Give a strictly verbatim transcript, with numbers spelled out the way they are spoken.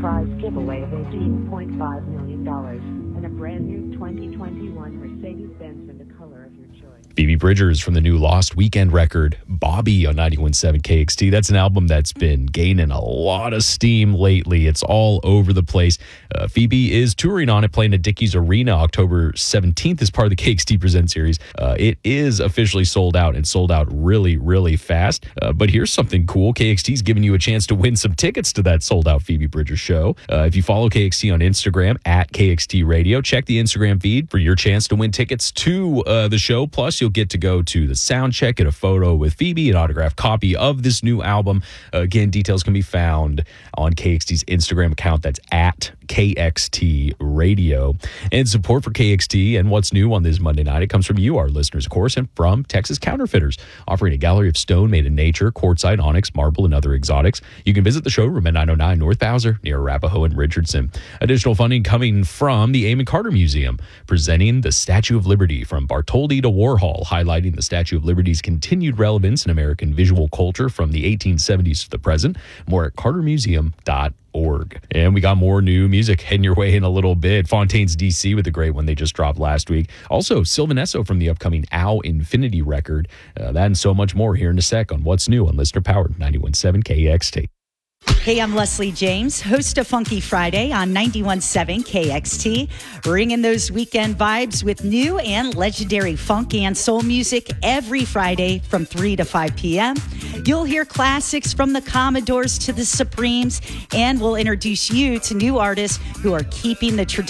prize giveaway of eighteen point five million dollars and a brand new twenty twenty-one Mercedes-Benz in the color of your choice. Phoebe Bridgers from the new Lost Weekend record, Bobby, on ninety-one point seven K X T. That's an album that's been gaining a lot of steam lately. It's all over the place. Uh, Phoebe is touring on it, playing at Dickies Arena October seventeenth as part of the K X T Present series. Uh, it is officially sold out and sold out really, really fast. Uh, but here's something cool. K X T's giving you a chance to win some tickets to that sold-out Phoebe Bridgers show. Uh, if you follow K X T on Instagram, at K X T Radio, check the Instagram feed for your chance to win tickets to uh, the show. Plus, you'll get to go to the sound check, get a photo with Phoebe, an autographed copy of this new album. Uh, again, details can be found on K X T's Instagram account. That's at K X T Radio. And support for K X T and what's new on this Monday night, it comes from you, our listeners, of course, and from Texas Counterfeiters, offering a gallery of stone made in nature, quartzite, onyx, marble, and other exotics. You can visit the showroom at nine oh nine North Bowser near Arapahoe and Richardson. Additional funding coming from the Amon Carter Museum, presenting the Statue of Liberty from Bartholdi to Warhol, highlighting the Statue of Liberty's continued relevance in American visual culture from the eighteen seventies to the present. More at carter museum dot org. And we got more new music heading your way in a little bit. Fontaines D C with the great one they just dropped last week. Also, Sylvan Esso from the upcoming Ow Infinity record. Uh, that and so much more here in a sec on What's New on Listener Powered ninety-one point seven K X T. Hey, I'm Leslie James, host of Funky Friday on ninety-one point seven K X T, bringing those weekend vibes with new and legendary funk and soul music every Friday from three to five p.m. You'll hear classics from the Commodores to the Supremes, and we'll introduce you to new artists who are keeping the tradition